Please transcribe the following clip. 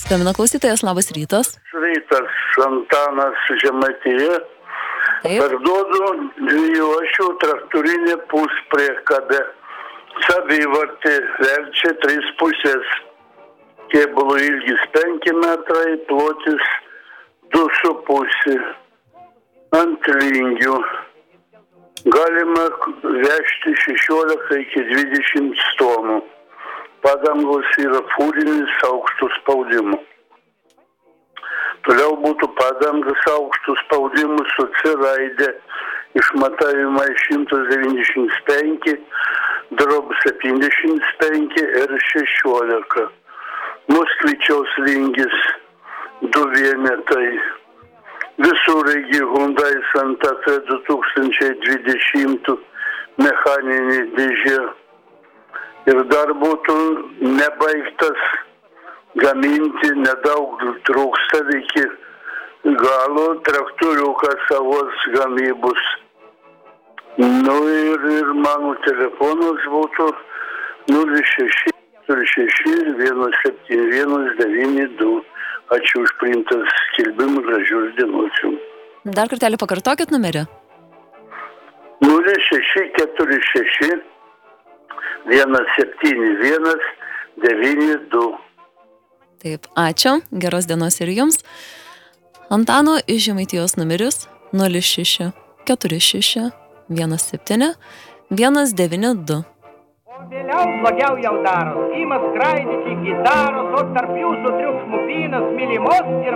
Skambina klausytojas, labas rytas. Rytas, Antanas, Žemaitija. Taip. Parduodu dvijuošių traktorinį puspriekabę. Savivartį verčia 3,5. Kėbulo ilgis 5 metrai, plotis 2,5. Ant lingių. Galima vežti 16 iki 20 tonų. Padangos yra fūrinis aukštų spaudimų. Toliau būtų padangas aukštų spaudimų su C raidė, išmatavimai 195, drob 75 ir 16. Moskvičiaus lingis 2 vienetai. Visureigi Hyundai Santa Fe 2020 mechaninė dėžė. Ir dar būtų nebaigtas gaminti, nedaug trūksta iki galo traktoriukas savos gamybos. Nu ir mano telefonas būtų 06 17 92. Ačiū už priimtas skelbimą, gražios dienos jums. Dar kartelį pakartokit numerį. 0646 171 92. Taip, ačiū. Geros dienos ir jums. Antano iš Žemaitijos numeris 06 46 17 192. Vėliau blogiau jau daro. Ima skraidyti gitaros, o tarp jūsų triukšmų vynas, mylimos ir